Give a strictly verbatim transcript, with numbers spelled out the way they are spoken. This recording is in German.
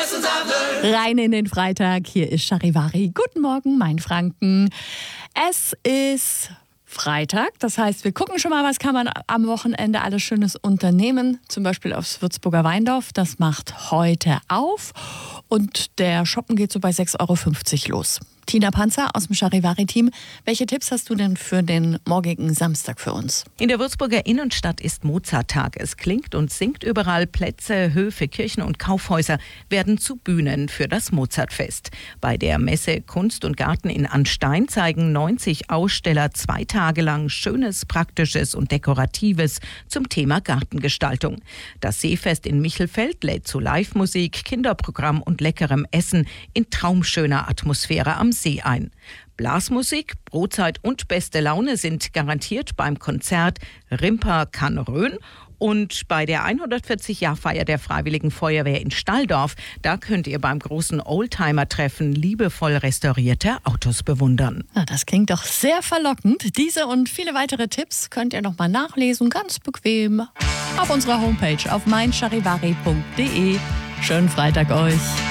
Rein in den Freitag, hier ist Charivari. Guten Morgen, mein Franken. Es ist Freitag, das heißt, wir gucken schon mal, was kann man am Wochenende alles Schönes unternehmen. Zum Beispiel aufs Würzburger Weindorf, das macht heute auf. Und der Shoppen geht so bei sechs Euro fünfzig los. Tina Panzer aus dem Charivari-Team. Welche Tipps hast du denn für den morgigen Samstag für uns? In der Würzburger Innenstadt ist Mozarttag. Es klingt und singt überall. Plätze, Höfe, Kirchen und Kaufhäuser werden zu Bühnen für das Mozartfest. Bei der Messe Kunst und Garten in Anstein zeigen neunzig Aussteller zwei Tage lang Schönes, Praktisches und Dekoratives zum Thema Gartengestaltung. Das Seefest in Michelfeld lädt zu Live-Musik, Kinderprogramm und leckerem Essen in traumschöner Atmosphäre am See ein. Blasmusik, Brotzeit und beste Laune sind garantiert beim Konzert Rimper kann Rhön. Und bei der hundertvierzig-Jahr-Feier der Freiwilligen Feuerwehr in Stalldorf, da könnt ihr beim großen Oldtimer-Treffen liebevoll restaurierte Autos bewundern. Na, das klingt doch sehr verlockend. Diese und viele weitere Tipps könnt ihr nochmal nachlesen, ganz bequem, auf unserer Homepage auf mein charivari punkt de. Schönen Freitag euch.